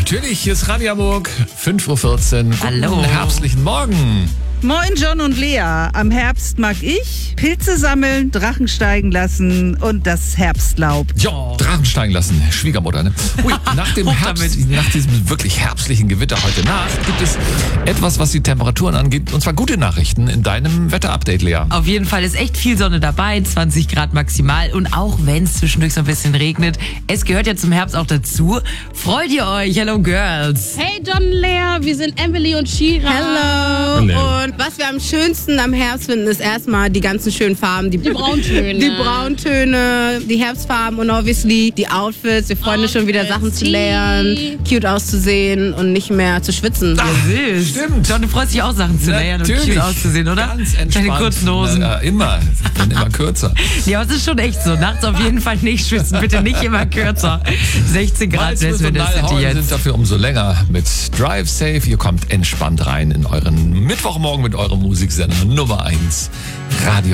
Natürlich, hier ist Radio Hamburg, 5.14 Uhr. Hallo. Guten herbstlichen Morgen. Moin John und Lea, am Herbst mag ich Pilze sammeln, Drachen steigen lassen und das Herbstlaub. Ja, Drachen steigen lassen, Schwiegermutter, ne? Ui, nach dem Herbst, nach diesem wirklich herbstlichen Gewitter heute Nacht gibt es etwas, was die Temperaturen angeht, und zwar gute Nachrichten in deinem Wetterupdate, Lea. Auf jeden Fall ist echt viel Sonne dabei, 20 Grad maximal, und auch wenn es zwischendurch so ein bisschen regnet, es gehört ja zum Herbst auch dazu. Freut ihr euch? Hello Girls! Hey John und Lea, wir sind Emily und Shira. Hello. Und was wir am schönsten am Herbst finden, ist erstmal die ganzen schönen Farben. Die Brauntöne. Die Brauntöne, die Herbstfarben und obviously die Outfits. Wir freuen uns schon wieder, Sachen zu layern, cute auszusehen und nicht mehr zu schwitzen. Süß. Stimmt. John, du freust dich auch, Sachen zu layern und cute auszusehen, oder? Ganz entspannt. Deine kurzen Hosen. Immer. Sie werden immer kürzer. Ja, aber es ist schon echt so. Nachts auf jeden Fall nicht schwitzen. Bitte nicht immer kürzer. 16 Grad Miles sind und das Nile Horan jetzt. sind dafür umso länger mit Drive Safe. Ihr kommt entspannt rein in euren Mittwochmorgen mit eurem Musiksender Nummer 1 Radio